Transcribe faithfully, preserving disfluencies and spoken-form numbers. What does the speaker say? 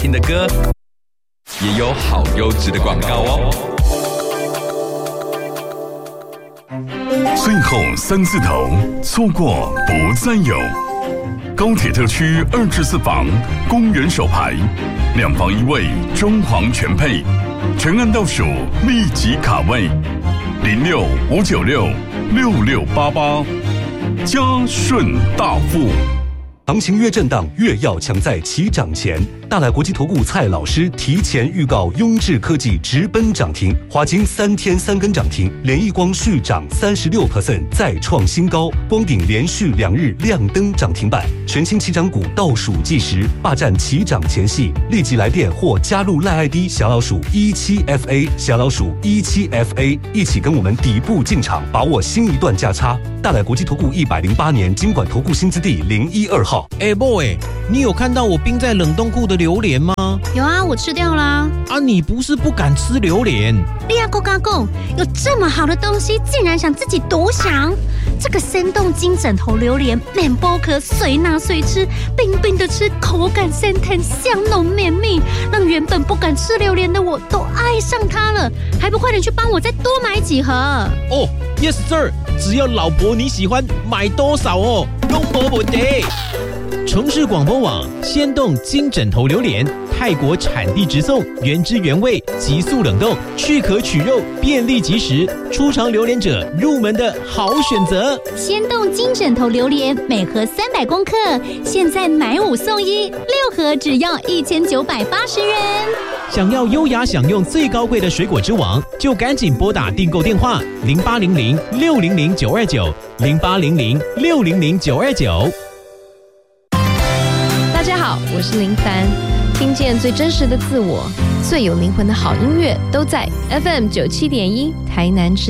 听的歌，也有好优质的广告哦。 最后三字头，错过不再有。高铁特区二至四房，公园首排，两房一卫，装潢全配，全案倒数，立即卡位，零六五九六六六八八，嘉顺大富。 行情越震荡，越要抢在起涨前。大来国际投顾蔡老师提前预告，雍智科技直奔涨停，华金三天三根涨停，联益光续涨三十六 percent， 再创新高，光鼎连续两日亮灯涨停板，全新起涨股倒数计时，霸占起涨前夕，立即来电或加入赖 I D 小老鼠一七 F A 小老鼠一七 F A， 一起跟我们底部进场，把握新一段价差。大来国际投顾一百零八年金管投顾新字第零一二号。 哎 boy， 你有看到我冰在冷冻库的榴莲吗？ 有啊，我吃掉啦。 啊，你不是不敢吃榴莲？ 利亚够嘎够，有这么好的东西，竟然想自己独享？这个生动金枕头榴莲，免剥壳，随拿随吃，冰冰的吃，口感鲜甜，香浓绵密，让原本不敢吃榴莲的我都爱上它了。还不快点去帮我再多买几盒？ 哦 ，Yes sir， 只要老婆你喜欢，买多少哦，都没问题。城市广播网鲜冻金枕头榴莲，泰国产地直送，原汁原味，急速冷冻，去壳取肉，便利即食，初尝榴莲者入门的好选择。 鲜冻金枕头榴莲每盒三百公克，现在买五送一，六盒只要一千九百八十元。 想要优雅享用最高贵的水果之王，就赶紧拨打订购电话零八零零六零零九二九零八零零六零零九二九。 大家好，我是林凡，听见最真实的自我，最有灵魂的好音乐都在 F M 九七点一台南之